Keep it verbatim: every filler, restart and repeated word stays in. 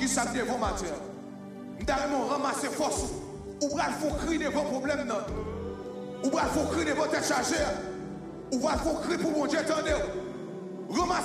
qui ça devant matin. Nous ramasser force. Ou va faut crier de vos problèmes. Ou va faut crier de vos têtes chargées. Ou va faut crier pour mon Dieu, attendez. Ramasser